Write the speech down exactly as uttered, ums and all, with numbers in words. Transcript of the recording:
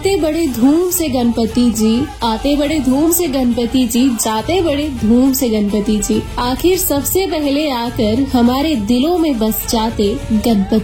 आते बड़े धूम से गणपति जी, आते बड़े धूम से गणपति जी, जाते बड़े धूम से गणपति जी। आखिर सबसे पहले आकर हमारे दिलों में बस जाते गणपति